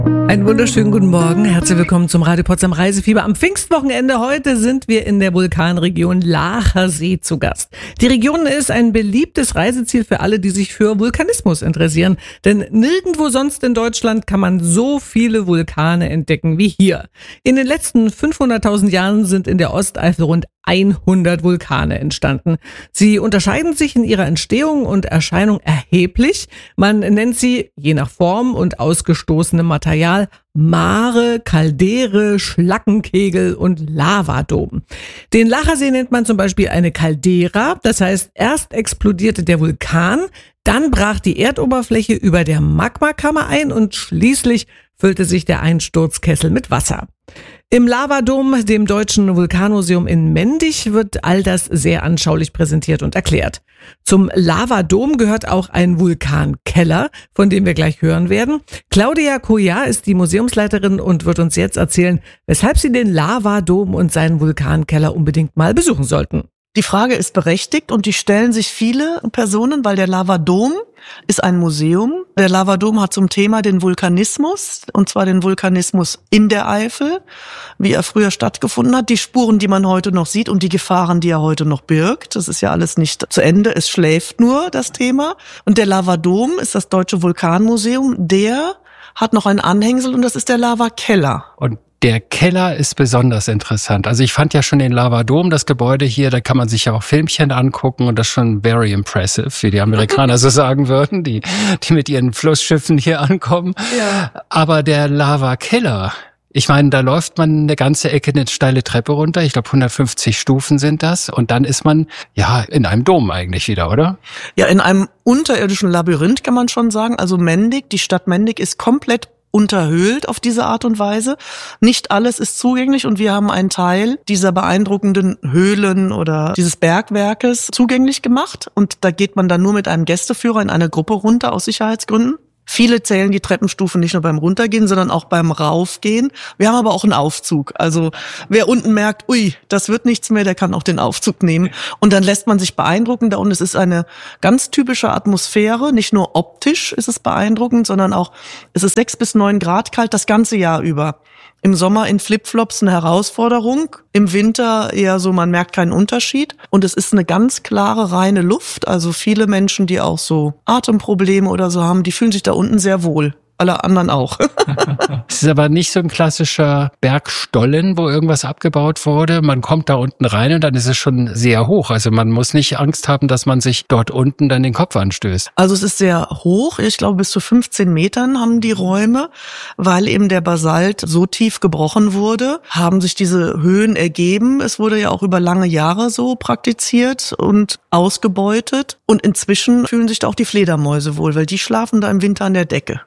Einen wunderschönen guten Morgen. Herzlich willkommen zum Radio Potsdam Reisefieber. Am Pfingstwochenende heute sind wir in der Vulkanregion Laacher See zu Gast. Die Region ist ein beliebtes Reiseziel für alle, die sich für Vulkanismus interessieren. Denn nirgendwo sonst in Deutschland kann man so viele Vulkane entdecken wie hier. In den letzten 500.000 Jahren sind in der Osteifel rund 100 Vulkane entstanden. Sie unterscheiden sich in ihrer Entstehung und Erscheinung erheblich. Man nennt sie, je nach Form und ausgestoßenem Material, Mare, Caldere, Schlackenkegel und Lavadom. Den Laachersee nennt man zum Beispiel eine Caldera, das heißt, erst explodierte der Vulkan, dann brach die Erdoberfläche über der Magmakammer ein und schließlich füllte sich der Einsturzkessel mit Wasser. Im Lavadom, dem Deutschen Vulkanmuseum in Mendig, wird all das sehr anschaulich präsentiert und erklärt. Zum Lavadom gehört auch ein Vulkankeller, von dem wir gleich hören werden. Claudia Coyat ist die Museumsleiterin und wird uns jetzt erzählen, weshalb Sie den Lavadom und seinen Vulkankeller unbedingt mal besuchen sollten. Die Frage ist berechtigt und die stellen sich viele Personen, weil der Lavadom ist ein Museum. Der Lavadom hat zum Thema den Vulkanismus, und zwar den Vulkanismus in der Eifel, wie er früher stattgefunden hat, die Spuren, die man heute noch sieht und die Gefahren, die er heute noch birgt. Das ist ja alles nicht zu Ende, es schläft nur, das Thema. Und der Lavadom ist das Deutsche Vulkanmuseum, der hat noch ein Anhängsel und das ist der Lavakeller. Und der Keller ist besonders interessant. Also ich fand ja schon den Lavadom, das Gebäude hier, da kann man sich ja auch Filmchen angucken und das ist schon very impressive, wie die Amerikaner so sagen würden, die mit ihren Flussschiffen hier ankommen. Ja. Aber der Lavakeller, ich meine, da läuft man eine ganze Ecke eine steile Treppe runter. Ich glaube, 150 Stufen sind das. Und dann ist man ja in einem Dom eigentlich wieder, oder? Ja, in einem unterirdischen Labyrinth kann man schon sagen. Also Mendig, die Stadt Mendig ist komplett unterhöhlt auf diese Art und Weise. Nicht alles ist zugänglich und wir haben einen Teil dieser beeindruckenden Höhlen oder dieses Bergwerkes zugänglich gemacht. Und da geht man dann nur mit einem Gästeführer in eine Gruppe runter aus Sicherheitsgründen. Viele zählen die Treppenstufen nicht nur beim Runtergehen, sondern auch beim Raufgehen. Wir haben aber auch einen Aufzug. Also wer unten merkt, ui, das wird nichts mehr, der kann auch den Aufzug nehmen. Und dann lässt man sich beeindrucken. Da unten, es ist eine ganz typische Atmosphäre. Nicht nur optisch ist es beeindruckend, sondern auch, es ist 6 bis 9 Grad kalt das ganze Jahr über. Im Sommer in Flipflops eine Herausforderung, im Winter eher so, man merkt keinen Unterschied. Und es ist eine ganz klare, reine Luft. Also viele Menschen, die auch so Atemprobleme oder so haben, die fühlen sich da unten sehr wohl. Alle anderen auch. Es ist aber nicht so ein klassischer Bergstollen, wo irgendwas abgebaut wurde. Man kommt da unten rein und dann ist es schon sehr hoch. Also man muss nicht Angst haben, dass man sich dort unten dann den Kopf anstößt. Also es ist sehr hoch. Ich glaube, bis zu 15 Metern haben die Räume, weil eben der Basalt so tief gebrochen wurde, haben sich diese Höhen ergeben. Es wurde ja auch über lange Jahre so praktiziert und ausgebeutet. Und inzwischen fühlen sich da auch die Fledermäuse wohl, weil die schlafen da im Winter an der Decke.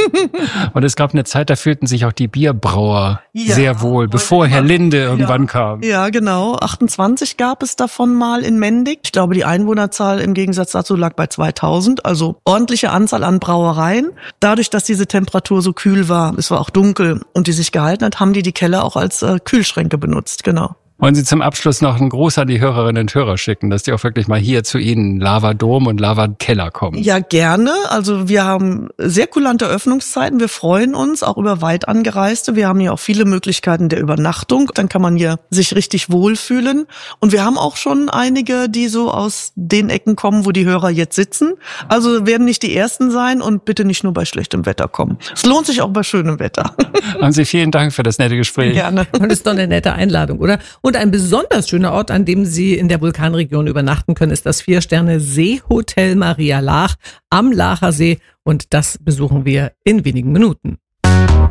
Und es gab eine Zeit, da fühlten sich auch die Bierbrauer sehr wohl, bevor Herr Linde irgendwann kam. Ja, genau. 28 gab es davon mal in Mendig. Ich glaube, die Einwohnerzahl im Gegensatz dazu lag bei 2000. Also ordentliche Anzahl an Brauereien. Dadurch, dass diese Temperatur so kühl war, es war auch dunkel und die sich gehalten hat, haben die Keller auch als Kühlschränke benutzt. Genau. Wollen Sie zum Abschluss noch einen Gruß an die Hörerinnen und Hörer schicken, dass die auch wirklich mal hier zu Ihnen Lavadom und Lavakeller kommen? Ja, gerne. Also wir haben sehr kulante Öffnungszeiten. Wir freuen uns auch über weit Angereiste. Wir haben hier auch viele Möglichkeiten der Übernachtung. Dann kann man hier sich richtig wohlfühlen. Und wir haben auch schon einige, die so aus den Ecken kommen, wo die Hörer jetzt sitzen. Also werden nicht die Ersten sein und bitte nicht nur bei schlechtem Wetter kommen. Es lohnt sich auch bei schönem Wetter. Haben Sie vielen Dank für das nette Gespräch. Gerne. Und das ist doch eine nette Einladung, oder? Und ein besonders schöner Ort, an dem Sie in der Vulkanregion übernachten können, ist das 4-Sterne-Seehotel Maria Laach am Laacher See. Und das besuchen wir in wenigen Minuten.